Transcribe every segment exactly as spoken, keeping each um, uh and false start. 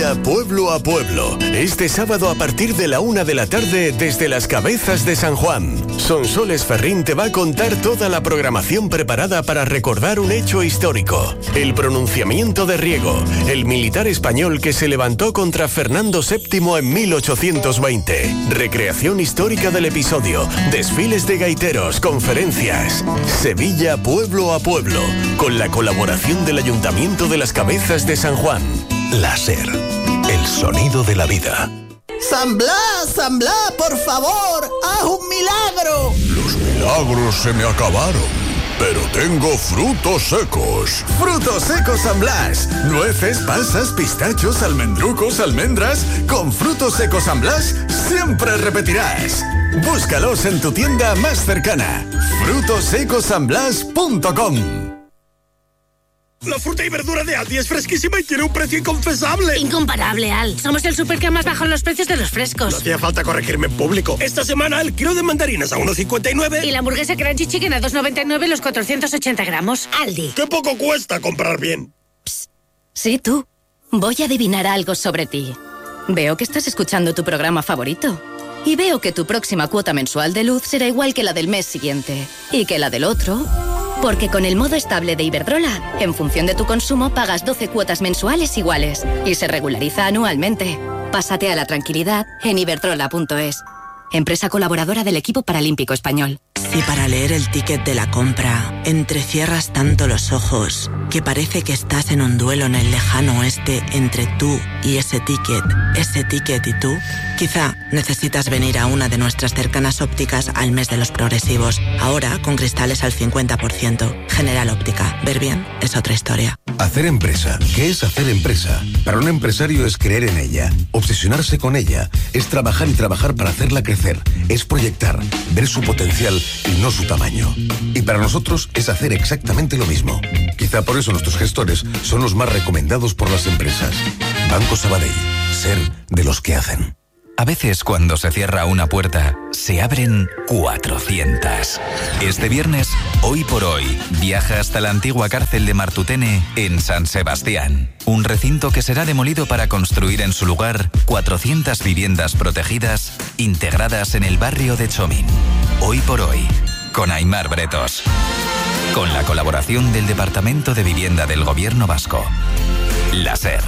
Sevilla, pueblo a pueblo. Este sábado a partir de la una de la tarde desde las Cabezas de San Juan. Sonsoles Ferrín te va a contar toda la programación preparada para recordar un hecho histórico. El pronunciamiento de Riego, el militar español que se levantó contra Fernando séptimo en mil ochocientos veinte. Recreación histórica del episodio, desfiles de gaiteros, conferencias. Sevilla, pueblo a pueblo, con la colaboración del Ayuntamiento de las Cabezas de San Juan. La SER, el sonido de la vida. San Blas, San Blas, por favor, haz un milagro. Los milagros se me acabaron, pero tengo frutos secos. Frutos secos San Blas. Nueces, pasas, pistachos, almendrucos, almendras. Con frutos secos San Blas siempre repetirás. Búscalos en tu tienda más cercana. frutos secos san blas punto com. La fruta y verdura de Aldi es fresquísima y tiene un precio inconfesable. Incomparable, Al. Somos el súper que más bajan los precios de los frescos. No hacía falta corregirme en público. Esta semana el kilo de mandarinas a uno cincuenta y nueve. Y la hamburguesa Crunchy Chicken a dos noventa y nueve los cuatrocientos ochenta gramos. Aldi. ¡Qué poco cuesta comprar bien! Psst. Sí, tú. Voy a adivinar algo sobre ti. Veo que estás escuchando tu programa favorito. Y veo que tu próxima cuota mensual de luz será igual que la del mes siguiente. Y que la del otro... Porque con el modo estable de Iberdrola, en función de tu consumo, pagas doce cuotas mensuales iguales y se regulariza anualmente. Pásate a la tranquilidad en iberdrola punto es. Empresa colaboradora del equipo paralímpico español. Si para leer el ticket de la compra entrecierras tanto los ojos que parece que estás en un duelo en el lejano oeste entre tú y ese ticket, ese ticket y tú, quizá necesitas venir a una de nuestras cercanas ópticas al mes de los progresivos. Ahora con cristales al cincuenta por ciento. General Óptica. Ver bien es otra historia. Hacer empresa. ¿Qué es hacer empresa? Para un empresario es creer en ella, obsesionarse con ella, es trabajar y trabajar para hacerla crecer, es proyectar, ver su potencial y no su tamaño. Y para nosotros es hacer exactamente lo mismo. Quizá por eso nuestros gestores son los más recomendados por las empresas. Banco Sabadell. Ser de los que hacen. A veces cuando se cierra una puerta, se abren cuatrocientas. Este viernes, Hoy por Hoy, viaja hasta la antigua cárcel de Martutene en San Sebastián. Un recinto que será demolido para construir en su lugar cuatrocientas viviendas protegidas integradas en el barrio de Chomín. Hoy por Hoy, con Aimar Bretos. Con la colaboración del Departamento de Vivienda del Gobierno Vasco. La SER,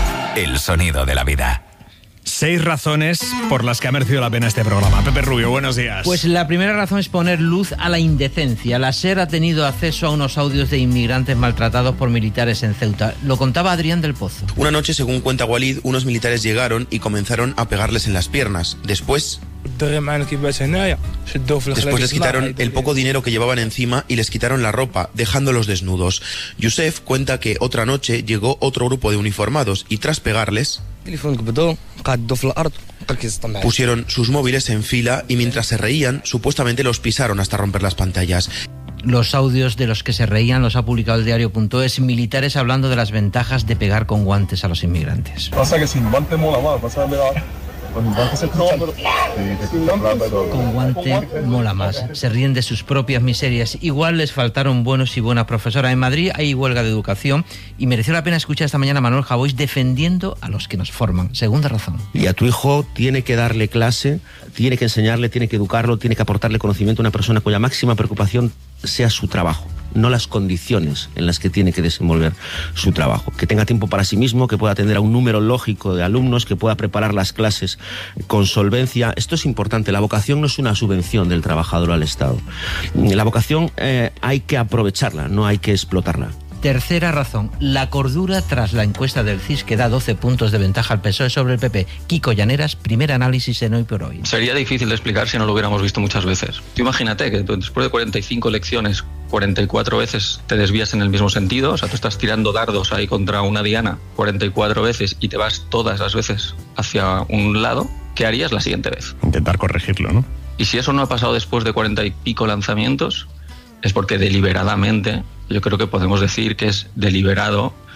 el sonido de la vida. Seis razones por las que ha merecido la pena este programa. Pepe Rubio, buenos días. Pues la primera razón es poner luz a la indecencia. La SER ha tenido acceso a unos audios de inmigrantes maltratados por militares en Ceuta. Lo contaba Adrián del Pozo. Una noche, según cuenta Walid, unos militares llegaron y comenzaron a pegarles en las piernas. Después... Después les quitaron el poco dinero que llevaban encima y les quitaron la ropa, dejándolos desnudos. Yusef cuenta que otra noche llegó otro grupo de uniformados y tras pegarles... pusieron sus móviles en fila y mientras se reían, supuestamente los pisaron hasta romper las pantallas. Los audios de los que se reían los ha publicado el diario punto es, militares hablando de las ventajas de pegar con guantes a los inmigrantes. Pasa que sin guante mola más, pasa de la... Con guante mola más. Se ríen de sus propias miserias. Igual les faltaron buenos y buenas profesoras. En Madrid hay huelga de educación y mereció la pena escuchar esta mañana a Manuel Javois defendiendo a los que nos forman. Segunda razón. Y a tu hijo tiene que darle clase, tiene que enseñarle, tiene que educarlo, tiene que aportarle conocimiento a una persona cuya máxima preocupación sea su trabajo, no las condiciones en las que tiene que desenvolver su trabajo. Que tenga tiempo para sí mismo, que pueda atender a un número lógico de alumnos, que pueda preparar las clases con solvencia. Esto es importante. La vocación no es una subvención del trabajador al Estado. La vocación eh, hay que aprovecharla, no hay que explotarla. Tercera razón, la cordura tras la encuesta del C I S que da doce puntos de ventaja al P S O E sobre el P P. Kiko Llaneras, primer análisis en Hoy por Hoy. Sería difícil de explicar si no lo hubiéramos visto muchas veces. Tú imagínate que después de cuarenta y cinco elecciones, cuarenta y cuatro veces te desvías en el mismo sentido, o sea, tú estás tirando dardos ahí contra una diana cuarenta y cuatro veces y te vas todas las veces hacia un lado, ¿qué harías la siguiente vez? Intentar corregirlo, ¿no? Y si eso no ha pasado después de cuarenta y pico lanzamientos, es porque deliberadamente, yo creo que podemos decir que es deliberado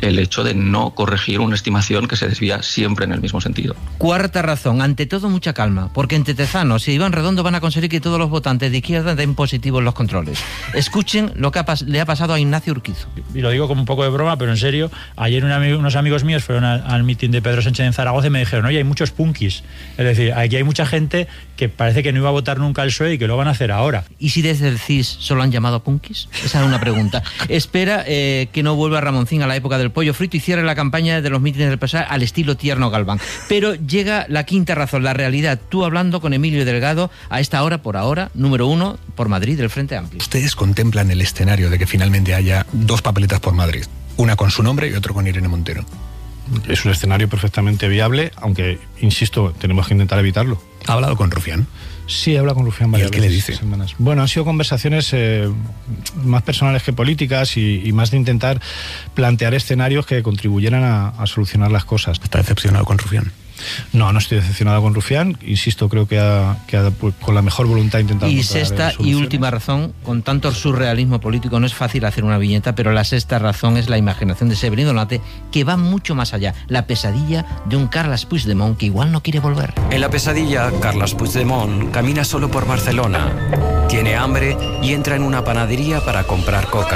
el hecho de no corregir una estimación que se desvía siempre en el mismo sentido. Cuarta razón, ante todo mucha calma, porque entre Tezanos y Iván Redondo van a conseguir que todos los votantes de izquierda den positivo en los controles. Escuchen lo que ha le ha pasado a Ignacio Urquizo. Y lo digo como un poco de broma, pero en serio, ayer un amigo, unos amigos míos fueron a, al mitin de Pedro Sánchez en Zaragoza y me dijeron, oye, hay muchos punkis. Es decir, aquí hay mucha gente que parece que no iba a votar nunca al P S O E y que lo van a hacer ahora. ¿Y si desde el C I S solo han llamado punkis? Esa es una pregunta. Espera eh, que no vuelva Ramoncín a la época del pollo frito y cierre la campaña de los mítines del P S O E al estilo Tierno Galván. Pero llega la quinta razón, la realidad. Tú hablando con Emilio Delgado a esta hora, por ahora, número uno, por Madrid, del Frente Amplio. Ustedes contemplan el escenario de que finalmente haya dos papeletas por Madrid, una con su nombre y otra con Irene Montero. Es un escenario perfectamente viable, aunque, insisto, tenemos que intentar evitarlo. ¿Ha hablado con Rufián? Sí, he hablado con Rufián varias veces. ¿Y él qué le dice? Semanas. Bueno, han sido conversaciones eh, más personales que políticas y, y más de intentar plantear escenarios que contribuyeran a, a solucionar las cosas. ¿Está decepcionado con Rufián? No, no estoy decepcionado con Rufián. Insisto, creo que, ha, que ha, pues, con la mejor voluntad intentado. Y sexta y última razón, con tanto surrealismo político no es fácil hacer una viñeta, pero la sexta razón es la imaginación de Severino Donate, que va mucho más allá. La pesadilla de un Carles Puigdemont que igual no quiere volver. En la pesadilla, Carles Puigdemont camina solo por Barcelona. Tiene hambre y entra en una panadería para comprar coca.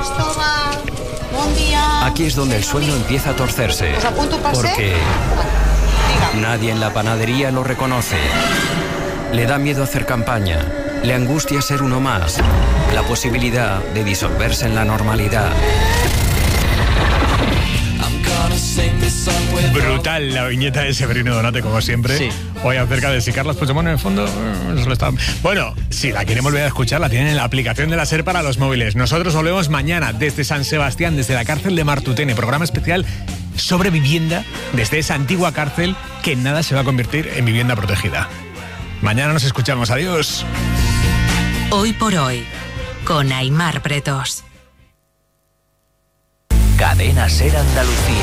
Aquí es donde el sueño empieza a torcerse. Porque nadie en la panadería lo reconoce. Le da miedo hacer campaña. Le angustia ser uno más. La posibilidad de disolverse en la normalidad. Brutal la viñeta de Severino Donate, como siempre. Sí. Hoy acerca de si Carles Puigdemont en el fondo eh, lo está... Bueno, si la quieren volver a escuchar, la tienen en la aplicación de la SER para los móviles. Nosotros volvemos mañana desde San Sebastián, desde la cárcel de Martutene. Programa especial sobre vivienda desde esa antigua cárcel que en nada se va a convertir en vivienda protegida. Mañana nos escuchamos. Adiós. Hoy por hoy, con Aimar Pretos. Cadena SER Andalucía.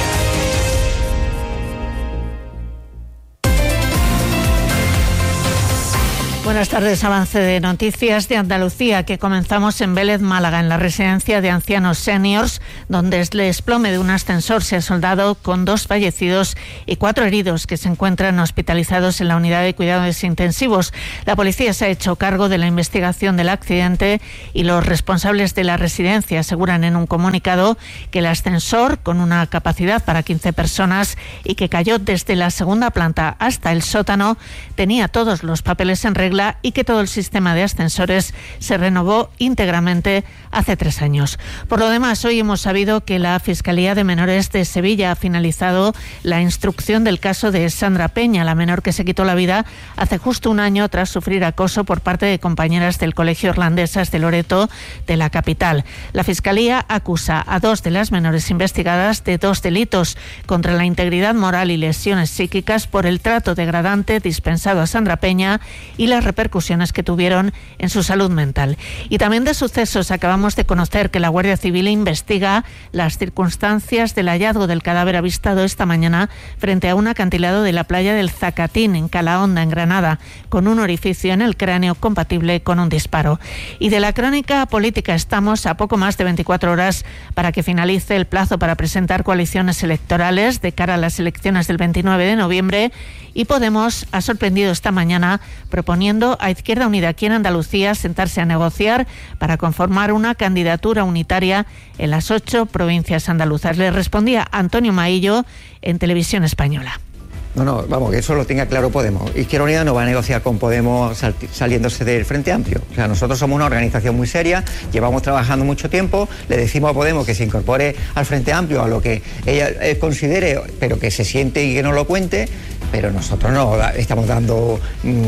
Buenas tardes, avance de noticias de Andalucía que comenzamos en Vélez, Málaga, en la residencia de ancianos seniors, donde el desplome de un ascensor se ha soldado con dos fallecidos y cuatro heridos que se encuentran hospitalizados en la unidad de cuidados intensivos. La policía se ha hecho cargo de la investigación del accidente y los responsables de la residencia aseguran en un comunicado que el ascensor, con una capacidad para quince personas y que cayó desde la segunda planta hasta el sótano, tenía todos los papeles en regla y que todo el sistema de ascensores se renovó íntegramente hace tres años. Por lo demás, hoy hemos sabido que la Fiscalía de Menores de Sevilla ha finalizado la instrucción del caso de Sandra Peña, la menor que se quitó la vida hace justo un año tras sufrir acoso por parte de compañeras del Colegio Irlandesas de Loreto, de la capital. La Fiscalía acusa a dos de las menores investigadas de dos delitos contra la integridad moral y lesiones psíquicas por el trato degradante dispensado a Sandra Peña y las repercusiones que tuvieron en su salud mental. Y también de sucesos acabamos de conocer que la Guardia Civil investiga las circunstancias del hallazgo del cadáver avistado esta mañana frente a un acantilado de la playa del Zacatín, en Calahonda, en Granada, con un orificio en el cráneo compatible con un disparo. Y de la crónica política estamos a poco más de veinticuatro horas para que finalice el plazo para presentar coaliciones electorales de cara a las elecciones del veintinueve de noviembre, y Podemos ha sorprendido esta mañana proponiendo a Izquierda Unida aquí en Andalucía sentarse a negociar para conformar una candidatura unitaria en las ocho provincias andaluzas. Le respondía Antonio Maillo en Televisión Española. No, no, vamos, que eso lo tenga claro Podemos. Izquierda Unida no va a negociar con Podemos sal- saliéndose del Frente Amplio. O sea, nosotros somos una organización muy seria, llevamos trabajando mucho tiempo, le decimos a Podemos que se incorpore al Frente Amplio, a lo que ella eh, considere, pero que se siente y que no lo cuente, pero nosotros no estamos dando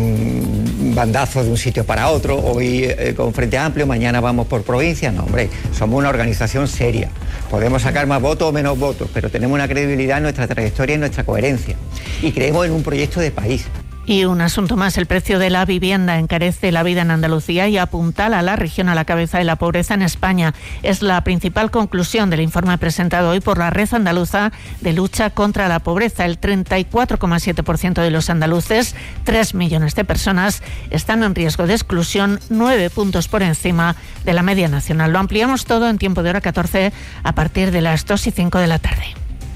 mmm, bandazos de un sitio para otro, hoy eh, con Frente Amplio, mañana vamos por provincias. No, hombre, somos una organización seria. Podemos sacar más votos o menos votos, pero tenemos una credibilidad en nuestra trayectoria y en nuestra coherencia. Y creemos en un proyecto de país. Y un asunto más, el precio de la vivienda encarece la vida en Andalucía y apuntala a la región a la cabeza de la pobreza en España. Es la principal conclusión del informe presentado hoy por la Red Andaluza de Lucha contra la Pobreza. El treinta y cuatro coma siete por ciento de los andaluces, tres millones de personas, están en riesgo de exclusión, nueve puntos por encima de la media nacional. Lo ampliamos todo en tiempo de hora catorce a partir de las dos y cinco de la tarde.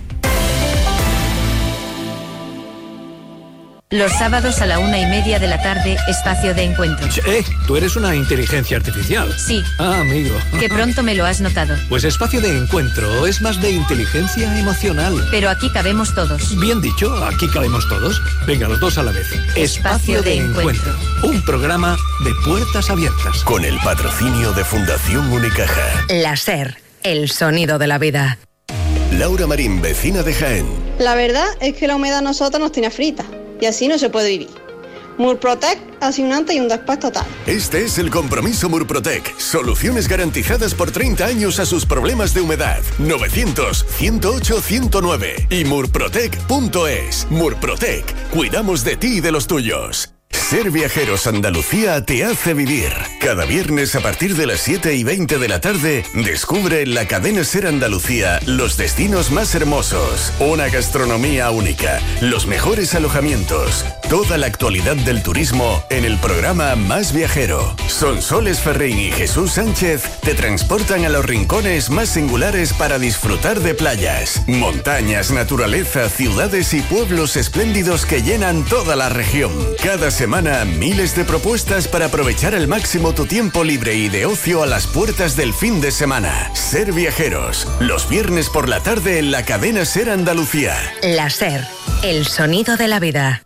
Los sábados a la una y media de la tarde, espacio de encuentro. Eh, tú eres una inteligencia artificial. Sí. Ah, amigo. Que pronto me lo has notado. Pues espacio de encuentro es más de inteligencia emocional. Pero aquí cabemos todos. Bien dicho, aquí cabemos todos. Venga, los dos a la vez. Espacio, espacio de, de encuentro. encuentro. Un programa de puertas abiertas. Con el patrocinio de Fundación Unicaja. La SER, el sonido de la vida. Laura Marín, vecina de Jaén. La verdad es que la humedad a nosotros nos tiene frita. Y así no se puede vivir. Murprotec hace un antes y un después total. Este es el compromiso Murprotec. Soluciones garantizadas por treinta años a sus problemas de humedad. novecientos, ciento ocho, ciento nueve y murprotec punto es. Murprotec. Cuidamos de ti y de los tuyos. Ser Viajeros Andalucía te hace vivir. Cada viernes a partir de las siete y veinte de la tarde, descubre en la cadena Ser Andalucía los destinos más hermosos, una gastronomía única, los mejores alojamientos, toda la actualidad del turismo en el programa Más Viajero. Sonsoles Ferrín y Jesús Sánchez te transportan a los rincones más singulares para disfrutar de playas, montañas, naturaleza, ciudades y pueblos espléndidos que llenan toda la región. Cada semana miles de propuestas para aprovechar al máximo tu tiempo libre y de ocio a las puertas del fin de semana. Ser Viajeros, los viernes por la tarde en la cadena Ser Andalucía. La SER, el sonido de la vida.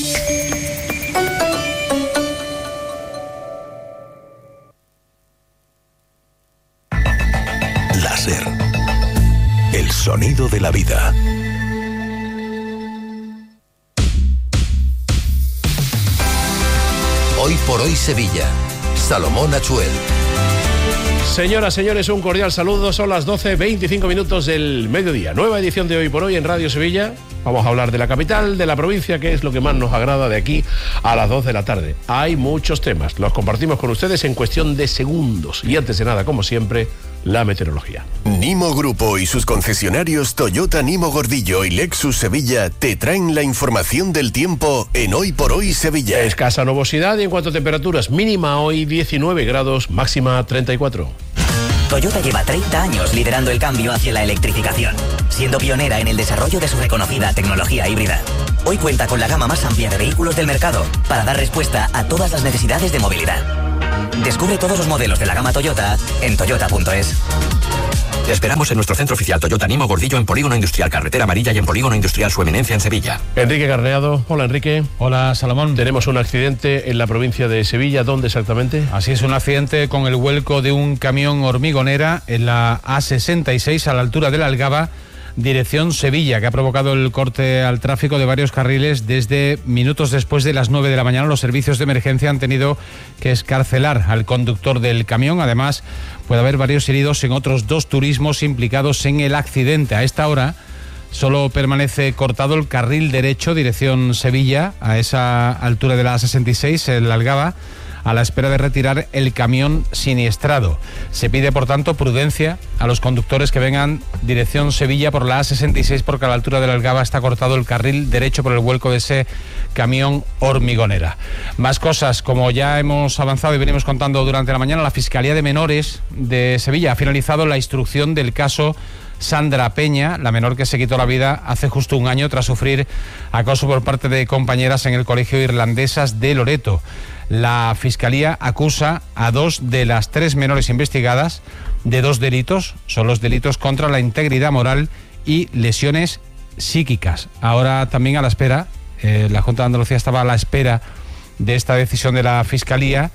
La SER, el sonido de la vida. Hoy por hoy Sevilla. Salomón Achuel. Señoras, señores, un cordial saludo. Son las doce, veinticinco minutos del mediodía. Nueva edición de Hoy por Hoy en Radio Sevilla. Vamos a hablar de la capital, de la provincia, que es lo que más nos agrada de aquí a las dos de la tarde. Hay muchos temas. Los compartimos con ustedes en cuestión de segundos. Y antes de nada, como siempre, la meteorología. Nimo Grupo y sus concesionarios Toyota Nimo Gordillo y Lexus Sevilla te traen la información del tiempo en Hoy por Hoy Sevilla. Escasa nubosidad y en cuanto a temperaturas, mínima hoy diecinueve grados, máxima treinta y cuatro. Toyota lleva treinta años liderando el cambio hacia la electrificación, siendo pionera en el desarrollo de su reconocida tecnología híbrida. Hoy cuenta con la gama más amplia de vehículos del mercado para dar respuesta a todas las necesidades de movilidad. Descubre todos los modelos de la gama Toyota en toyota punto es. Te esperamos en nuestro centro oficial Toyota Nimo Gordillo en Polígono Industrial Carretera Amarilla y en Polígono Industrial Su Eminencia en Sevilla. Enrique Carneado. Hola, Enrique. Hola, Salomón. Tenemos un accidente en la provincia de Sevilla. ¿Dónde exactamente? Así es, un accidente con el vuelco de un camión hormigonera en la A sesenta y seis a la altura de la Algaba, dirección Sevilla, que ha provocado el corte al tráfico de varios carriles desde minutos después de las nueve de la mañana. Los servicios de emergencia han tenido que excarcelar al conductor del camión. Además, puede haber varios heridos en otros dos turismos implicados en el accidente. A esta hora solo permanece cortado el carril derecho, dirección Sevilla, a esa altura de la A sesenta y seis, en la Algaba, a la espera de retirar el camión siniestrado. Se pide, por tanto, prudencia a los conductores que vengan dirección Sevilla por la A sesenta y seis, porque a la altura de la Algaba está cortado el carril derecho por el vuelco de ese camión hormigonera. Más cosas, como ya hemos avanzado y venimos contando durante la mañana, la Fiscalía de Menores de Sevilla ha finalizado la instrucción del caso Sandra Peña, la menor que se quitó la vida hace justo un año tras sufrir acoso por parte de compañeras en el Colegio Irlandesas de Loreto. La Fiscalía acusa a dos de las tres menores investigadas de dos delitos, son los delitos contra la integridad moral y lesiones psíquicas. Ahora también a la espera, eh, la Junta de Andalucía estaba a la espera de esta decisión de la Fiscalía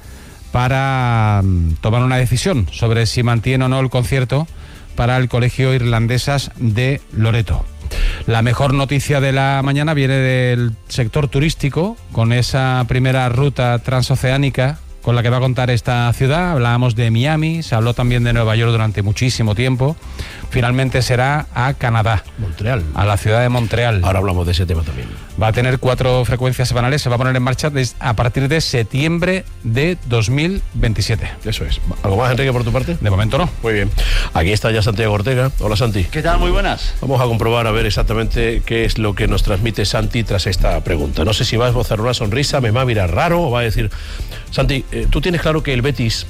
para um, tomar una decisión sobre si mantiene o no el concierto para el Colegio Irlandesas de Loreto. La mejor noticia de la mañana viene del sector turístico, con esa primera ruta transoceánica con la que va a contar esta ciudad. Hablábamos de Miami, se habló también de Nueva York durante muchísimo tiempo. Finalmente será a Canadá. Montreal. A la ciudad de Montreal. Ahora hablamos de ese tema también. Va a tener cuatro frecuencias semanales, se va a poner en marcha a partir de septiembre de dos mil veintisiete. Eso es. ¿Algo más, Enrique, por tu parte? De momento no. Muy bien. Aquí está ya Santiago Ortega. Hola, Santi. ¿Qué tal? Muy buenas. Vamos a comprobar a ver exactamente qué es lo que nos transmite Santi tras esta pregunta. No sé si va a esbozar una sonrisa, me va a mirar raro o va a decir... Santi, eh, ¿tú tienes claro que el Betis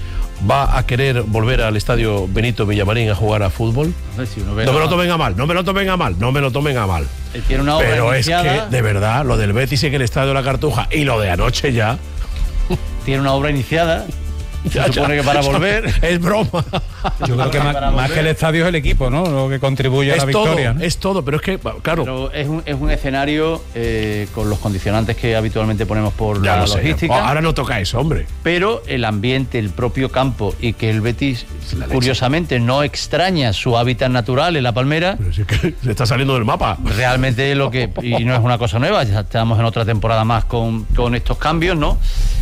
va a querer volver al estadio Benito Villamarín a jugar a fútbol? No, si uno ve no la... me lo tomen a mal, no me lo tomen a mal, no me lo tomen a mal. Él tiene una obra Pero iniciada... es que, de verdad, lo del Betis en el estadio de la Cartuja y lo de anoche ya... Tiene una obra iniciada... Se Ya, supone ya. que para volver... Es broma. Yo creo que más, más que el estadio es el equipo, ¿no? Lo que contribuye a la Es todo, victoria, ¿no? es todo, pero es que, claro... Pero es un, es un escenario eh, con los condicionantes que habitualmente ponemos por Ya la lo sé. logística. Ahora no toca eso, hombre. Pero el ambiente, el propio campo y que el Betis, curiosamente, no extraña su hábitat natural en La Palmera. Pero si es que se está saliendo del mapa. Realmente lo que... Y no es una cosa nueva, ya estamos en otra temporada más con, con estos cambios, ¿no?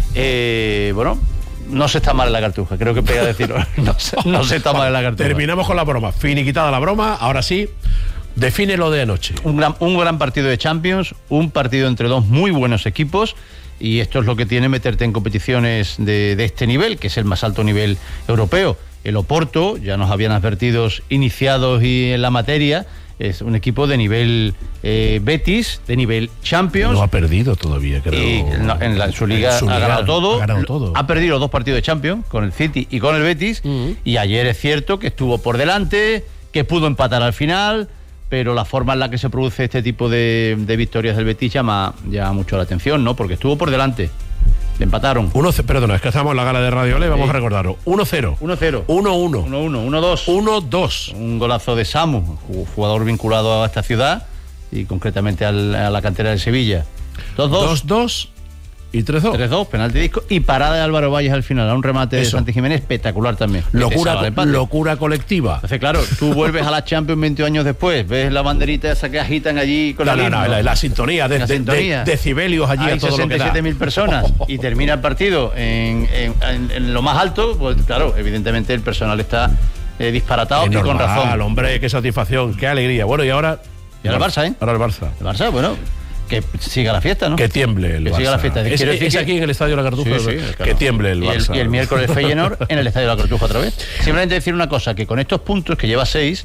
Eh, bueno... No se está mal en la Cartuja, creo que pega decirlo. No se, no se está mal en la Cartuja. Terminamos con la broma. Finiquitada la broma, ahora sí, define lo de anoche. Un gran, un gran partido de Champions, un partido entre dos muy buenos equipos, y esto es lo que tiene meterte en competiciones de, de este nivel, que es el más alto nivel europeo. El Oporto, ya nos habían advertido iniciados y en la materia, es un equipo de nivel eh, Betis, de nivel Champions. No ha perdido todavía, creo. Y no, en, la, en su liga en su ha liga ganado todo. Ha ganado todo. Ha perdido los dos partidos de Champions, con el City y con el Betis. Uh-huh. Y ayer es cierto que estuvo por delante, que pudo empatar al final, pero la forma en la que se produce este tipo de, de victorias del Betis llama, llama mucho la atención, ¿no? Porque estuvo por delante. Le empataron. Uno, perdona, es que estamos en la gala de Radio Ole, vamos sí. a recordarlo. uno cero. uno cero. uno uno. uno uno. uno dos. uno dos. Un golazo de Samu, jugador vinculado a esta ciudad y concretamente al, a la cantera de Sevilla. dos dos. dos dos y tres dos. tres dos, penalti disco y parada de Álvaro Valles al final, a un remate Eso. de Santi Jiménez espectacular también. Locura, locura colectiva. Entonces, claro, tú vuelves a la Champions veinte años después, ves la banderita esa que agitan allí con no, la, no, no, la, la sintonía de, la de, sintonía. de, de decibelios allí. Hay a todo sesenta y siete mil personas y termina el partido en, en, en, en lo más alto, pues claro, evidentemente el personal está eh, disparatado es y normal, con razón. Hombre, qué satisfacción, qué alegría. Bueno, y ahora... Y ahora el Barça, ¿eh? Ahora el Barça. El Barça, bueno... Que siga la fiesta, ¿no? Que tiemble el que Barça. Siga la fiesta. Es, es, es aquí en el Estadio de la Cartuja. Sí, sí, claro. Que tiemble el Barça. Y el, y el miércoles Feyenoord en el Estadio de la Cartuja otra vez. Simplemente decir una cosa, que con estos puntos que llevas seis,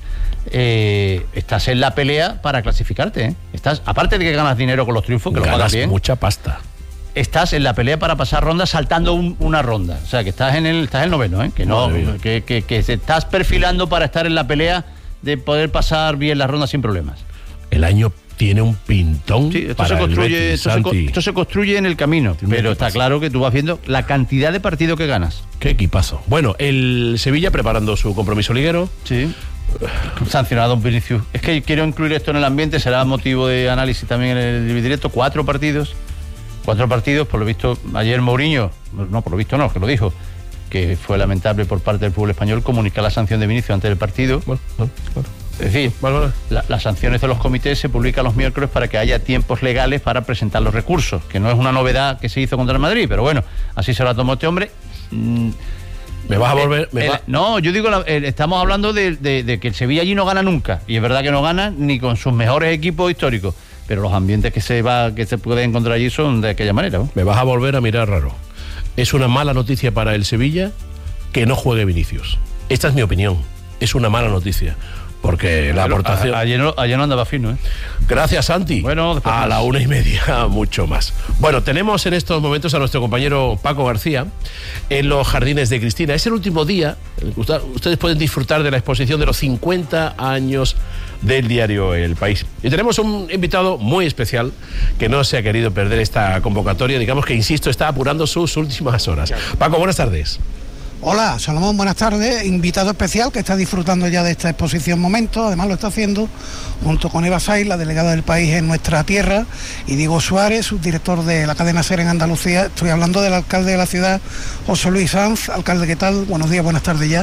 eh, estás en la pelea para clasificarte, ¿eh? Estás, aparte de que ganas dinero con los triunfos, que ganas lo pagas bien. Mucha pasta. Estás en la pelea para pasar ronda saltando un, una ronda. O sea, que estás en el, estás en el noveno, ¿eh? Que no, que, que, que te estás perfilando para estar en la pelea de poder pasar bien las rondas sin problemas. El año tiene un pintón. Sí, esto, para se construye, el Betis, esto, se, esto se construye en el camino, pero está claro que tú vas viendo la cantidad de partidos que ganas. Qué equipazo. Bueno, el Sevilla preparando su compromiso liguero. Sí. Sancionado a Don Vinicius. Es que quiero incluir esto en el ambiente, será motivo de análisis también en el directo. Cuatro partidos. Cuatro partidos, por lo visto, ayer Mourinho, no, por lo visto no, que lo dijo, que fue lamentable por parte del pueblo español comunicar la sanción de Vinicius antes del partido. Bueno, bueno, bueno. Es decir, vale, vale. La, las sanciones de los comités se publican los miércoles para que haya tiempos legales para presentar los recursos, que no es una novedad que se hizo contra el Madrid, pero bueno, así se lo tomó este hombre. Mm, ¿Me vas a volver? El, el, va... No, yo digo, el, estamos hablando de, de, de que el Sevilla allí no gana nunca, y es verdad que no gana ni con sus mejores equipos históricos, pero los ambientes que se va que se puede encontrar allí son de aquella manera, ¿no? Me vas a volver a mirar raro. Es una mala noticia para el Sevilla que no juegue Vinicius. Esta es mi opinión. Es una mala noticia. Porque la Pero, aportación... A, ayer, no, ayer no andaba fino, ¿eh? Gracias, Santi. Bueno, a más. La una y media, mucho más. Bueno, tenemos en estos momentos a nuestro compañero Paco García en los Jardines de Cristina. Es el último día. Ustedes pueden disfrutar de la exposición de los cincuenta años del diario El País. Y tenemos un invitado muy especial que no se ha querido perder esta convocatoria. Digamos que, insisto, está apurando sus últimas horas. Paco, buenas tardes. Hola, Salomón, buenas tardes. Invitado especial que está disfrutando ya de esta exposición Momento. Además lo está haciendo junto con Eva Saiz, la delegada del País en nuestra tierra, y Diego Suárez, subdirector de la cadena SER en Andalucía. Estoy hablando del alcalde de la ciudad, José Luis Sanz. Alcalde, ¿qué tal? Buenos días, buenas tardes ya.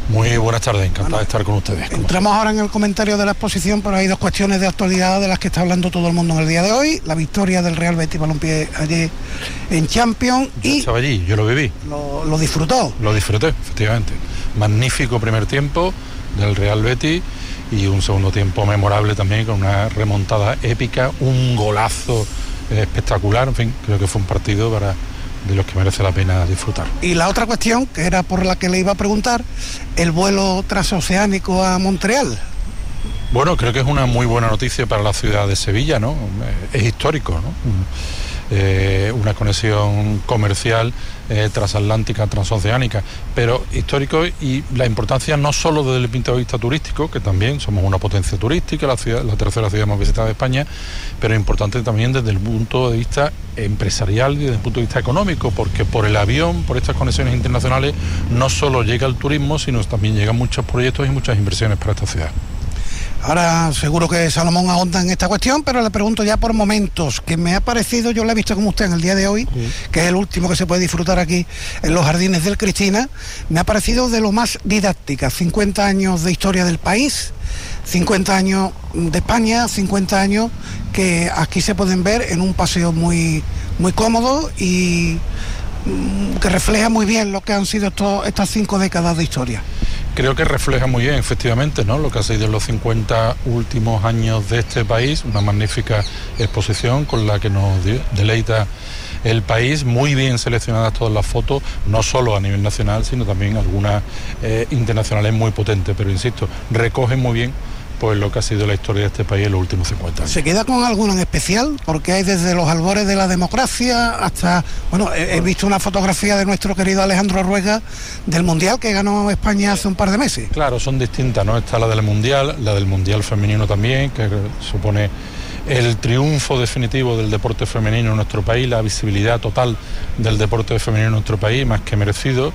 Muy buenas tardes, encantado bueno, de estar con ustedes. Entramos ahora en el comentario de la exposición, pero hay dos cuestiones de actualidad de las que está hablando todo el mundo en el día de hoy. La victoria del Real Betis Balompié ayer en Champions. Yo y estaba allí, yo lo viví. Lo, lo disfrutó. Lo disfruté, efectivamente. Magnífico primer tiempo del Real Betis y un segundo tiempo memorable también, con una remontada épica, un golazo espectacular. En fin, creo que fue un partido para... de los que merece la pena disfrutar. Y la otra cuestión, que era por la que le iba a preguntar, el vuelo transoceánico a Montreal. Bueno, creo que es una muy buena noticia para la ciudad de Sevilla, ¿no? Es histórico, ¿no? Eh, una conexión comercial eh, transatlántica, transoceánica, pero histórico, y la importancia no solo desde el punto de vista turístico, que también somos una potencia turística, la ciudad, la tercera ciudad más visitada de España, pero importante también desde el punto de vista empresarial y desde el punto de vista económico, porque por el avión, por estas conexiones internacionales, no solo llega el turismo, sino también llegan muchos proyectos y muchas inversiones para esta ciudad. Ahora seguro que Salomón ahonda en esta cuestión, pero le pregunto ya por momentos, que me ha parecido, yo la he visto como usted en el día de hoy, sí, que es el último que se puede disfrutar aquí en los Jardines del Cristina, me ha parecido de lo más didáctica. cincuenta años de historia del país, cincuenta años de España, cincuenta años que aquí se pueden ver en un paseo muy, muy cómodo y que refleja muy bien lo que han sido estos, estas cinco décadas de historia. Creo que refleja muy bien, efectivamente, ¿no?, lo que ha sido los cincuenta últimos años de este país, una magnífica exposición con la que nos deleita el país, muy bien seleccionadas todas las fotos, no solo a nivel nacional, sino también algunas eh, internacionales muy potentes, pero insisto, recogen muy bien pues lo que ha sido la historia de este país en los últimos cincuenta años. ¿Se queda con alguno en especial? Porque hay desde los albores de la democracia hasta... Bueno, he, he visto una fotografía de nuestro querido Alejandro Ruega del Mundial que ganó España hace un par de meses. Claro, son distintas, ¿no? Está la del Mundial, la del Mundial femenino también, que supone el triunfo definitivo del deporte femenino en nuestro país, la visibilidad total del deporte femenino en nuestro país, más que merecido.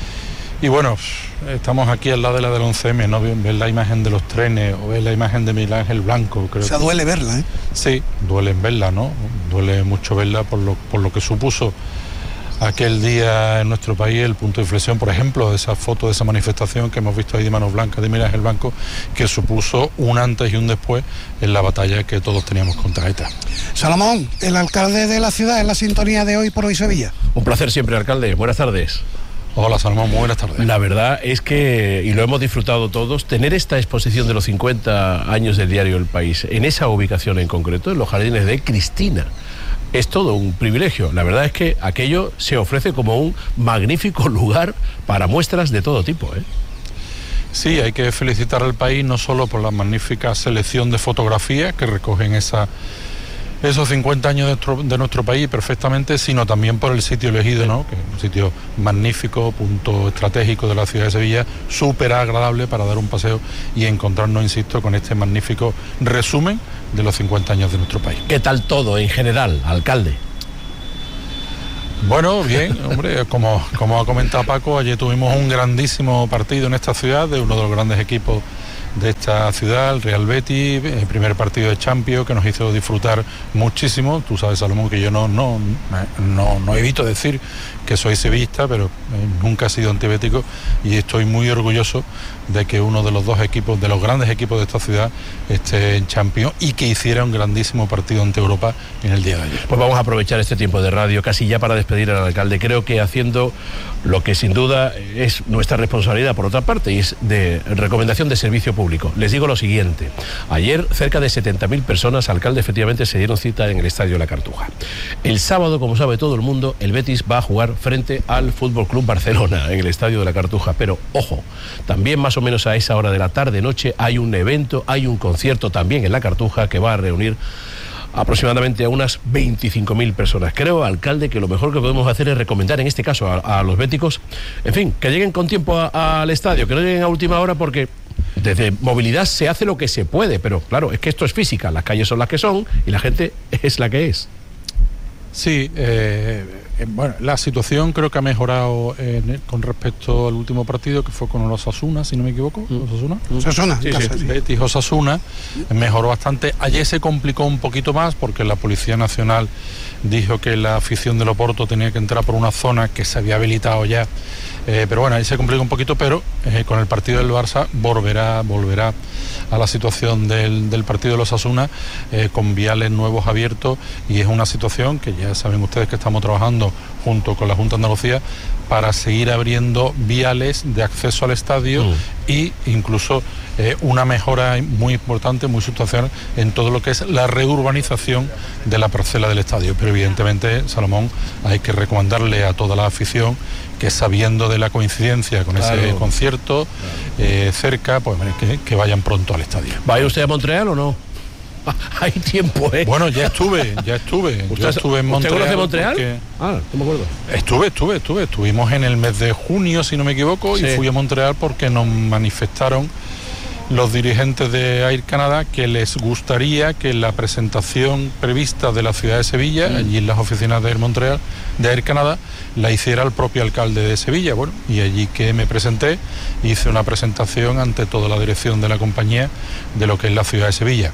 Y bueno, estamos aquí al lado de la del once eme, ¿no? Ver la imagen de los trenes o ver la imagen de Miguel Ángel Blanco. Creo o sea, que... duele verla, ¿eh? Sí, duele verla, ¿no? Duele mucho verla por lo, por lo que supuso aquel día en nuestro país, el punto de inflexión, por ejemplo, de esa foto, de esa manifestación que hemos visto ahí de manos blancas de Miguel Ángel Blanco, que supuso un antes y un después en la batalla que todos teníamos contra ETA. Salomón, el alcalde de la ciudad, en la sintonía de Hoy por Hoy Sevilla. Un placer siempre, alcalde. Buenas tardes. Hola Salomón, muy buenas tardes. La verdad es que, y lo hemos disfrutado todos, tener esta exposición de los cincuenta años del diario El País en esa ubicación en concreto, en los Jardines de Cristina, es todo un privilegio. La verdad es que aquello se ofrece como un magnífico lugar para muestras de todo tipo, ¿eh? Sí, hay que felicitar al país no solo por la magnífica selección de fotografías que recogen esa... esos cincuenta años de nuestro, de nuestro país perfectamente, sino también por el sitio elegido, ¿no?, que es un sitio magnífico, punto estratégico de la ciudad de Sevilla, súper agradable para dar un paseo y encontrarnos, insisto, con este magnífico resumen de los cincuenta años de nuestro país. ¿Qué tal todo en general, alcalde? Bueno, bien, hombre, como, como ha comentado Paco, ayer tuvimos un grandísimo partido en esta ciudad de uno de los grandes equipos de esta ciudad, el Real Betis, el primer partido de Champions que nos hizo disfrutar muchísimo. Tú sabes, Salomón, que yo no, no, no, no evito decir que soy sevillista, pero eh, nunca he sido antibético y estoy muy orgulloso de que uno de los dos equipos, de los grandes equipos de esta ciudad, esté en Champions y que hiciera un grandísimo partido ante Europa en el día de ayer. Pues vamos a aprovechar este tiempo de radio casi ya para despedir al alcalde. Creo que haciendo lo que sin duda es nuestra responsabilidad por otra parte, y es de recomendación de servicio público. Les digo lo siguiente: ayer cerca de setenta mil personas, alcalde, efectivamente se dieron cita en el Estadio La Cartuja. El sábado, como sabe todo el mundo, el Betis va a jugar frente al F C Barcelona en el Estadio de La Cartuja, pero ojo, también más o menos a esa hora de la tarde-noche hay un evento, hay un concierto también en La Cartuja que va a reunir aproximadamente a unas veinticinco mil personas. Creo, alcalde, que lo mejor que podemos hacer es recomendar en este caso a, a los béticos, en fin, que lleguen con tiempo a, a, al estadio, que no lleguen a última hora, porque desde movilidad se hace lo que se puede, pero claro, es que esto es física, las calles son las que son y la gente es la que es. Sí, eh, bueno, la situación creo que ha mejorado eh, con respecto al último partido, que fue con los Osasuna, si no me equivoco. ¿Osasuna? Osasuna, sí, sí, sí. Betis Osasuna, mejoró bastante. Ayer se complicó un poquito más porque la Policía Nacional dijo que la afición del Oporto tenía que entrar por una zona que se había habilitado ya, eh, pero bueno, ahí se complicó un poquito, pero eh, con el partido del Barça volverá, volverá a la situación del, del partido de los Osasuna, eh, con viales nuevos abiertos, y es una situación que ya saben ustedes que estamos trabajando junto con la Junta de Andalucía para seguir abriendo viales de acceso al estadio mm. y incluso eh, una mejora muy importante, muy sustancial en todo lo que es la reurbanización de la parcela del estadio. Pero evidentemente, Salomón, hay que recomendarle a toda la afición que, sabiendo de la coincidencia con claro. ese concierto claro. eh, cerca, pues que, que vayan pronto al estadio. ¿Vaya usted a Montreal o no? Hay tiempo, ¿eh? Bueno, ya estuve, ya estuve. ¿Usted, Yo estuve en Montreal. ¿Usted conoce Montreal? Porque... Ah, no me acuerdo. Estuve, estuve, estuve. Estuvimos en el mes de junio, si no me equivoco, sí. y fui a Montreal porque nos manifestaron los dirigentes de Air Canada que les gustaría que la presentación prevista de la ciudad de Sevilla, mm. allí en las oficinas de Air Montreal, de Air Canada, la hiciera el propio alcalde de Sevilla. Bueno, y allí que me presenté, hice una presentación ante toda la dirección de la compañía de lo que es la ciudad de Sevilla.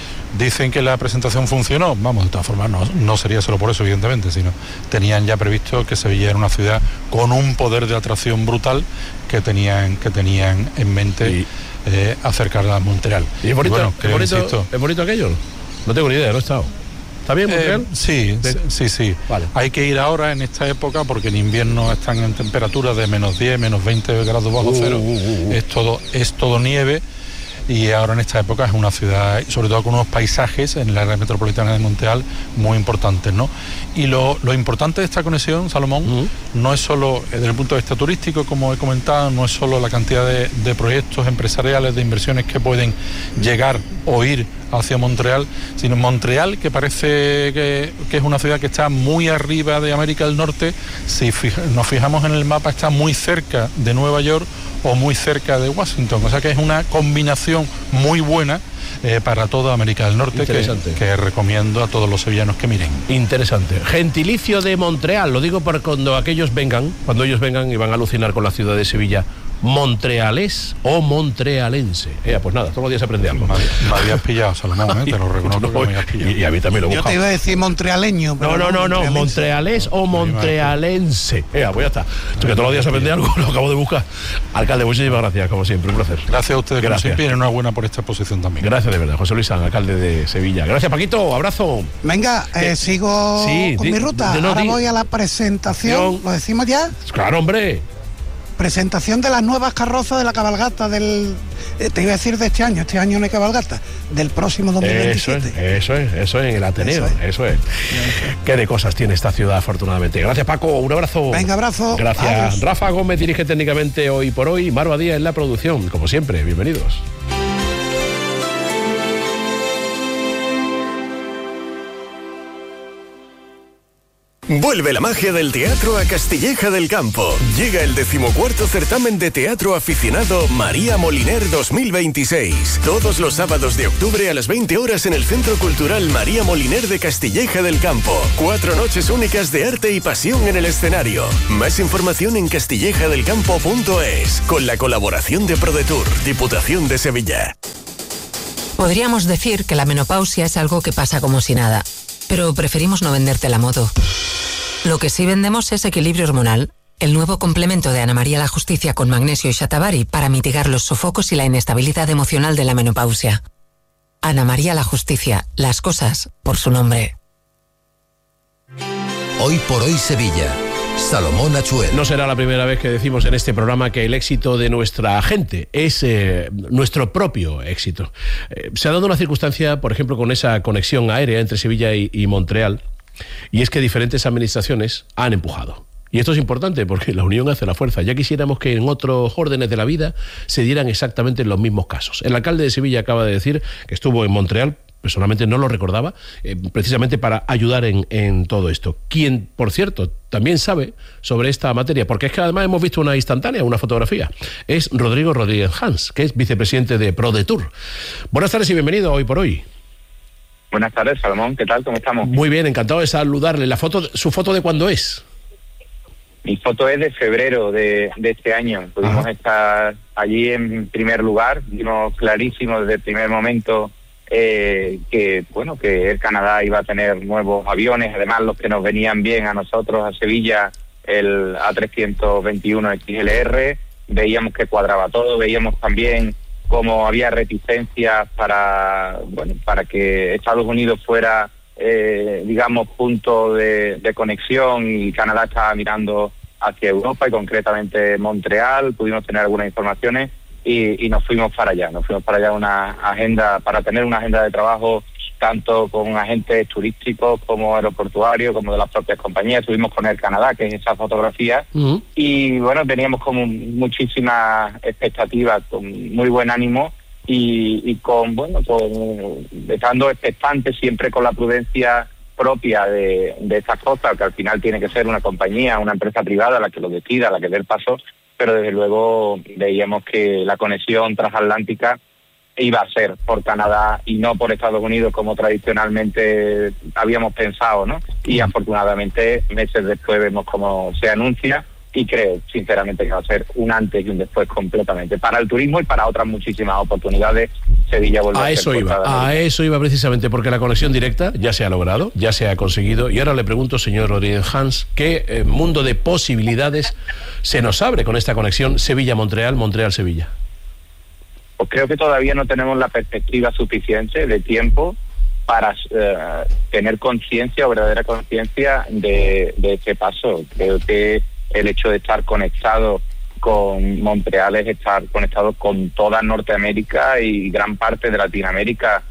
Dicen que la presentación funcionó, vamos, de todas formas no, no sería solo por eso, evidentemente, sino tenían ya previsto que Sevilla era una ciudad con un poder de atracción brutal que tenían, que tenían en mente y, eh, acercarla a Montreal. ¿Y es bonito, y bueno, ¿es, bonito insisto, ¿es bonito aquello? No tengo ni idea, no he estado. ¿Está bien Montreal? Eh, sí, sí, sí, sí. Vale. Hay que ir ahora en esta época porque en invierno están en temperaturas de menos diez, menos veinte grados bajo cero. Uh, uh, uh. Es todo, es todo nieve. Y ahora en esta época es una ciudad, sobre todo con unos paisajes en la área metropolitana de Montreal muy importantes, ¿no? Y lo, lo importante de esta conexión, Salomón, uh-huh. no es solo, desde el punto de vista turístico, como he comentado, no es solo la cantidad de, de proyectos empresariales, de inversiones que pueden llegar o ir hacia Montreal, sino Montreal, que parece que, que es una ciudad que está muy arriba de América del Norte. Si fija, nos fijamos en el mapa, está muy cerca de Nueva York o muy cerca de Washington, o sea que es una combinación muy buena eh, para toda América del Norte, que, que recomiendo a todos los sevillanos que miren. Interesante. Gentilicio de Montreal, lo digo para cuando aquellos vengan, cuando ellos vengan y van a alucinar con la ciudad de Sevilla. ¿Montrealés o montrealense? Eh, pues nada, todos los días se aprende algo. Me, me habías pillado, Salomón, ¿eh? Te lo reconozco no, que me habías pillado. Y, y a mí también lo he buscado. Yo te iba a decir montrealeño. No, no, no, no, montrealés o montrealense. Eh, pues ya está. Esto que todos los días se aprende algo, lo acabo de buscar. Alcalde, muchísimas gracias, como siempre, un placer. Gracias a ustedes, gracias. Como siempre, y enhorabuena por esta exposición también. Gracias de verdad, José Luis San, alcalde de Sevilla. Gracias, Paquito, abrazo. Venga, eh, sigo sí, con di, mi ruta. De, de, Ahora di, voy a la presentación. ¿Lo decimos ya? Claro, hombre. Presentación de las nuevas carrozas de la cabalgata del... Eh, te iba a decir de este año, este año no hay cabalgata, del próximo dos mil veintisiete. Eso es, eso es, eso es en el Ateneo, eso es. Eso es. Qué de cosas tiene esta ciudad, afortunadamente. Gracias, Paco, un abrazo. Venga, abrazo. Gracias. Adiós. Rafa Gómez dirige técnicamente Hoy por Hoy, Mar Badía en la producción, como siempre, bienvenidos. Vuelve la magia del teatro a Castilleja del Campo. Llega el decimocuarto certamen de teatro aficionado María Moliner dos mil veintiséis. Todos los sábados de octubre a las veinte horas en el Centro Cultural María Moliner de Castilleja del Campo. Cuatro noches únicas de arte y pasión en el escenario. Más información en castilleja del campo punto es, con la colaboración de ProDetour, Diputación de Sevilla. Podríamos decir que la menopausia es algo que pasa como si nada, pero preferimos no venderte la moto. Lo que sí vendemos es Equilibrio Hormonal, el nuevo complemento de Ana María la Justicia con magnesio y shatavari para mitigar los sofocos y la inestabilidad emocional de la menopausia. Ana María la Justicia, las cosas por su nombre. Hoy por Hoy Sevilla. Salomón Achuel. No será la primera vez que decimos en este programa que el éxito de nuestra gente es eh, nuestro propio éxito. Eh, se ha dado una circunstancia, por ejemplo, con esa conexión aérea entre Sevilla y, y Montreal, y es que diferentes administraciones han empujado. Y esto es importante porque la unión hace la fuerza. Ya quisiéramos que en otros órdenes de la vida se dieran exactamente los mismos casos. El alcalde de Sevilla acaba de decir que estuvo en Montreal. Personalmente no lo recordaba, eh, precisamente para ayudar en, en todo esto. Quien, por cierto, también sabe sobre esta materia, porque es que además hemos visto una instantánea, una fotografía, es Rodrigo Rodríguez Hans, que es vicepresidente de ProDetour. Buenas tardes y bienvenido a Hoy por Hoy. Buenas tardes, Salomón, ¿qué tal? ¿Cómo estamos? Muy bien, encantado de saludarle. La foto, ¿su foto de cuándo es? Mi foto es de febrero de, de este año. Pudimos Ajá. estar allí en primer lugar, vimos clarísimo desde el primer momento Eh, que bueno que Air Canada iba a tener nuevos aviones, además los que nos venían bien a nosotros, a Sevilla, el A trescientos veintiuno X L R, veíamos que cuadraba todo, veíamos también cómo había reticencias para, bueno, para que Estados Unidos fuera, eh, digamos, punto de, de conexión, y Canadá estaba mirando hacia Europa y concretamente Montreal. Pudimos tener algunas informaciones y, y nos fuimos para allá, nos fuimos para allá una agenda, para tener una agenda de trabajo tanto con agentes turísticos como aeroportuarios, como de las propias compañías. Estuvimos con Air Canadá, que es esa fotografía, uh-huh. y bueno, teníamos como muchísimas expectativas, con muy buen ánimo y, y con, bueno, con estando expectantes, siempre con la prudencia propia de, de estas cosas, que al final tiene que ser una compañía, una empresa privada la que lo decida, la que dé el paso, pero desde luego veíamos que la conexión transatlántica iba a ser por Canadá y no por Estados Unidos como tradicionalmente habíamos pensado, ¿no? Y afortunadamente meses después vemos cómo se anuncia, y creo sinceramente que va a ser un antes y un después completamente para el turismo y para otras muchísimas oportunidades. Sevilla vuelve a, a eso iba, a eso iba precisamente, porque la conexión directa ya se ha logrado, ya se ha conseguido, y ahora le pregunto, señor Rodríguez Hans, ¿qué eh, mundo de posibilidades se nos abre con esta conexión Sevilla-Montreal, Montreal-Sevilla? Pues creo que todavía no tenemos la perspectiva suficiente de tiempo para eh, tener conciencia, o verdadera conciencia de, de este paso. Creo que el hecho de estar conectado con Montreal es estar conectado con toda Norteamérica y gran parte de Latinoamérica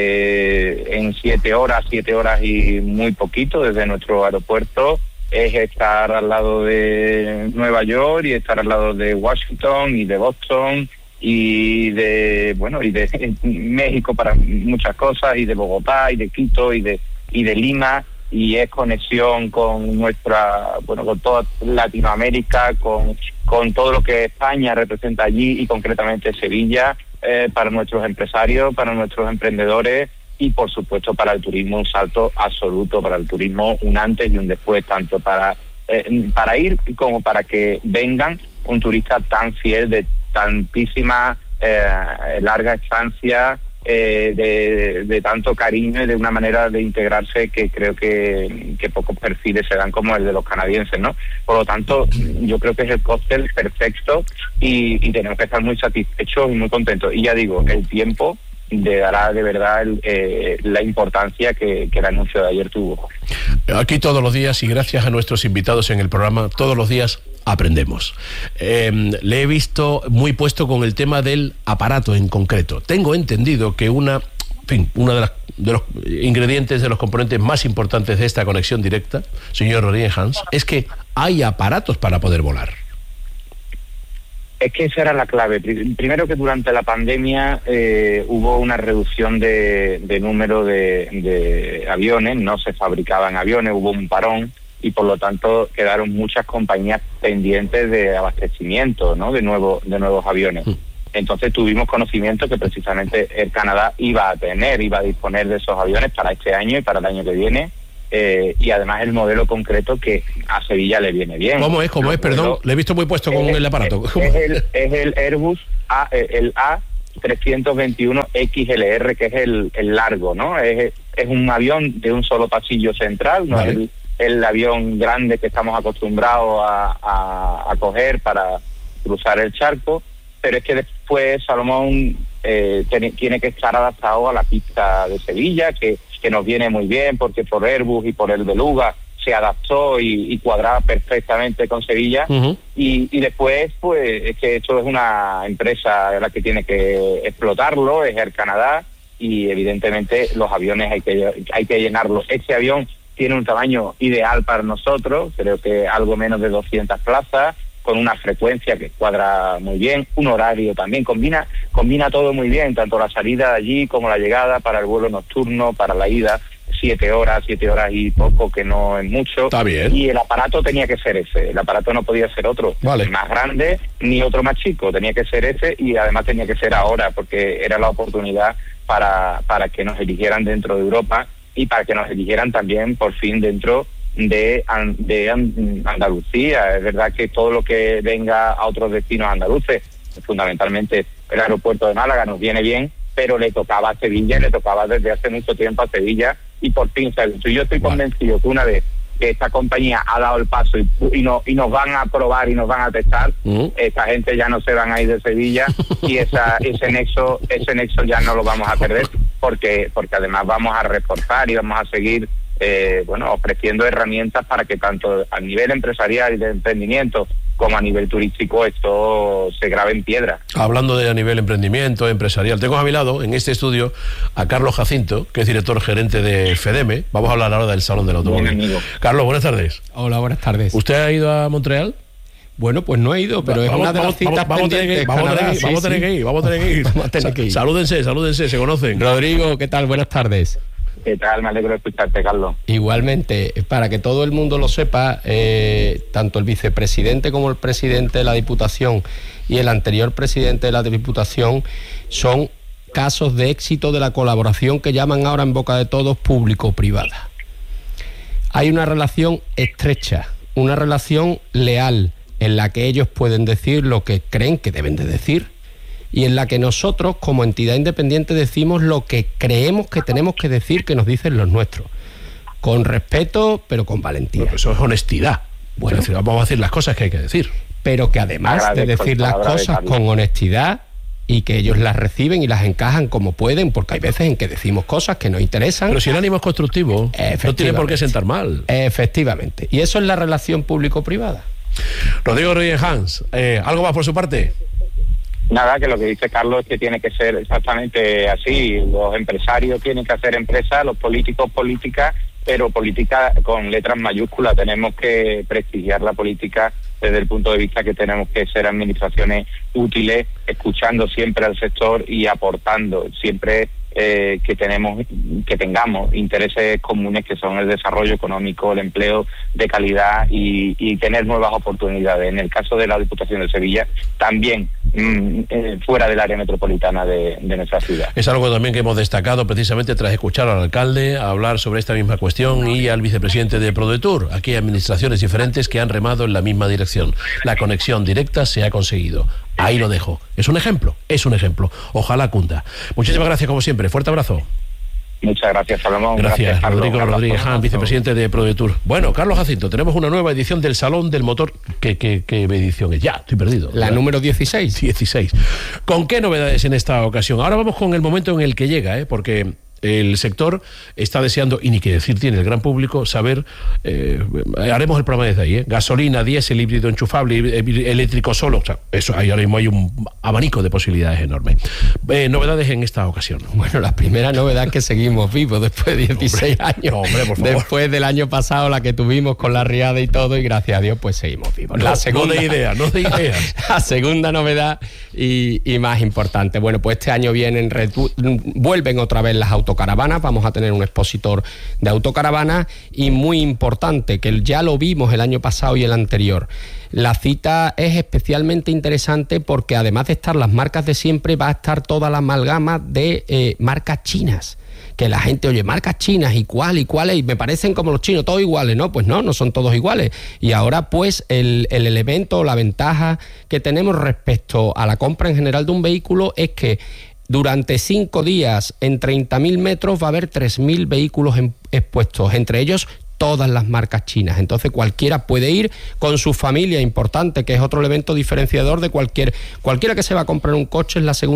eh, en siete horas, siete horas y muy poquito desde nuestro aeropuerto. Es estar al lado de Nueva York y estar al lado de Washington y de Boston y de, bueno, y de México para muchas cosas, y de Bogotá y de Quito y de y de Lima, y es conexión con nuestra, bueno, con toda Latinoamérica, con con todo lo que España representa allí, y concretamente Sevilla, eh, para nuestros empresarios, para nuestros emprendedores, y por supuesto para el turismo un salto absoluto, para el turismo un antes y un después, tanto para eh, para ir como para que vengan un turista tan fiel, de tantísima eh, larga estancia, eh, de, de tanto cariño y de una manera de integrarse que creo que, que pocos perfiles se dan como el de los canadienses, ¿no? Por lo tanto, yo creo que es el cóctel perfecto, y, y tenemos que estar muy satisfechos y muy contentos. Y ya digo, el tiempo le dará de verdad el, eh, la importancia que, que el anuncio de ayer tuvo. Aquí todos los días, y gracias a nuestros invitados en el programa, todos los días aprendemos. Eh, le he visto muy puesto con el tema del aparato en concreto. Tengo entendido que una, en fin, una de, las, de los ingredientes, de los componentes más importantes de esta conexión directa, señor Rodríguez Hans, es que hay aparatos para poder volar. Es que esa era la clave. Primero, que durante la pandemia eh, hubo una reducción de, de número de, de aviones, no se fabricaban aviones, hubo un parón, y por lo tanto quedaron muchas compañías pendientes de abastecimiento, ¿no?, de nuevo, de nuevos aviones. Entonces tuvimos conocimiento que precisamente Air Canadá iba a tener, iba a disponer de esos aviones para este año y para el año que viene. Eh, y además el modelo concreto que a Sevilla le viene bien. ¿Cómo es? ¿Cómo es? Perdón, lo he visto muy puesto con el, el aparato. Es, es, el, es el Airbus A, el A trescientos veintiuno X L R, que es el, el largo, ¿no? Es, es un avión de un solo pasillo central, no vale. es el, el avión grande que estamos acostumbrados a, a, a coger para cruzar el charco, pero es que después Salomón eh, tiene, tiene que estar adaptado a la pista de Sevilla, que que nos viene muy bien, porque por Airbus y por el Beluga se adaptó y, y cuadraba perfectamente con Sevilla. Uh-huh. y, y después, pues, es que esto es una empresa la que tiene que explotarlo, es Air Canadá, y evidentemente los aviones hay que hay que llenarlos. Este avión tiene un tamaño ideal para nosotros, creo que algo menos de doscientas plazas, con una frecuencia que cuadra muy bien, un horario también, combina combina todo muy bien, tanto la salida de allí como la llegada, para el vuelo nocturno, para la ida, siete horas, siete horas y poco, que no es mucho. Está bien. Y el aparato tenía que ser ese, el aparato no podía ser otro, vale. más grande ni otro más chico, tenía que ser ese, y además tenía que ser ahora, porque era la oportunidad para, para que nos eligieran dentro de Europa, y para que nos eligieran también por fin dentro de, de Andalucía. Es verdad que todo lo que venga a otros destinos andaluces, fundamentalmente el aeropuerto de Málaga, nos viene bien, pero le tocaba a Sevilla, le tocaba desde hace mucho tiempo a Sevilla, y por fin, ¿sabes? Yo estoy convencido que una vez que esta compañía ha dado el paso y, y, no, y nos van a probar y nos van a testar, uh-huh. esta gente ya no se van a ir de Sevilla y esa, ese nexo ese nexo ya no lo vamos a perder, porque porque además vamos a reforzar y vamos a seguir eh, bueno ofreciendo herramientas para que tanto a nivel empresarial y de emprendimiento como a nivel turístico esto se grabe en piedra. Hablando de a nivel emprendimiento, empresarial, tengo a mi lado en este estudio a Carlos Jacinto, que es director gerente de FEDEME. Vamos a hablar ahora del Salón del Automóvil. Carlos, buenas tardes. Hola, buenas tardes. ¿Usted ha ido a Montreal? Bueno, pues no he ido, pero vamos, es una de vamos, las citas vamos, pendientes. Vamos a tener que ir, vamos a tener que ir, vamos a tener que ir. Vamos a tener que ir. Salúdense, salúdense, se conocen. Rodrigo, ¿qué tal? Buenas tardes. ¿Qué tal? Me alegro de escucharte, Carlos. Igualmente, para que todo el mundo lo sepa, eh, tanto el vicepresidente como el presidente de la Diputación y el anterior presidente de la Diputación son casos de éxito de la colaboración que llaman ahora en boca de todos público-privada. Hay una relación estrecha, una relación leal, en la que ellos pueden decir lo que creen que deben de decir, y en la que nosotros como entidad independiente decimos lo que creemos que tenemos que decir, que nos dicen los nuestros, con respeto pero con valentía. Bueno, eso es honestidad. Bueno, es decir, vamos a decir las cosas que hay que decir, pero que además Agradezco de decir las cosas con honestidad y que ellos las reciben y las encajan como pueden, porque hay veces en que decimos cosas que nos interesan. Pero si el ánimo es constructivo, no tiene por qué sentar mal. Efectivamente. Y eso es la relación público-privada. Rodrigo Rodríguez Hans, eh, ¿algo más por su parte? Nada, que lo que dice Carlos es que tiene que ser exactamente así. Los empresarios tienen que hacer empresas, los políticos políticas, pero política con letras mayúsculas. Tenemos que prestigiar la política desde el punto de vista que tenemos que ser administraciones útiles, escuchando siempre al sector y aportando siempre eh, que tenemos que tengamos intereses comunes, que son el desarrollo económico, el empleo de calidad y, y tener nuevas oportunidades. En el caso de la Diputación de Sevilla, también mmm, eh, fuera del área metropolitana de, de nuestra ciudad. Es algo también que hemos destacado precisamente tras escuchar al alcalde hablar sobre esta misma cuestión y al vicepresidente de ProDetour. Aquí hay administraciones diferentes que han remado en la misma dirección. La conexión directa se ha conseguido. Ahí lo dejo. Es un ejemplo, es un ejemplo. Ojalá cunda. Muchísimas gracias como siempre. Fuerte abrazo. Muchas gracias, Salomón. Gracias, gracias Rodrigo Rodríguez Hans, vicepresidente de ProDetour. Bueno, Carlos Jacinto, tenemos una nueva edición del Salón del Motor. ¿Qué, qué, qué edición es? Ya, estoy perdido. La número dieciséis. dieciséis. ¿Con qué novedades en esta ocasión? Ahora vamos con el momento en el que llega, ¿eh? Porque el sector está deseando, y ni que decir tiene el gran público, saber, eh, haremos el programa desde ahí, ¿eh? Gasolina, diésel, híbrido enchufable, eléctrico solo, o sea, eso, ahí ahora mismo hay un abanico de posibilidades enormes. Eh, novedades en esta ocasión. Bueno, la primera novedad es que seguimos vivos después de dieciséis hombre, años. No, hombre, por favor. Después del año pasado, la que tuvimos con la riada y todo, y gracias a Dios, pues seguimos vivos. No, la segunda, no de ideas, no de ideas. La segunda novedad y, y más importante, bueno, pues este año vienen, retu- vuelven otra vez las autocaravanas. Vamos a tener un expositor de autocaravanas y muy importante, que ya lo vimos el año pasado y el anterior. La cita es especialmente interesante porque además de estar las marcas de siempre, va a estar toda la amalgama de eh, marcas chinas. Que la gente oye, marcas chinas y cuál y cuáles, y me parecen como los chinos, todos iguales, ¿no? Pues no, no son todos iguales. Y ahora pues el, el elemento, la ventaja que tenemos respecto a la compra en general de un vehículo es que durante cinco días en treinta mil metros va a haber tres mil vehículos en, expuestos, entre ellos todas las marcas chinas. Entonces cualquiera puede ir con su familia, importante, que es otro elemento diferenciador de cualquier cualquiera que se va a comprar un coche. Es la segunda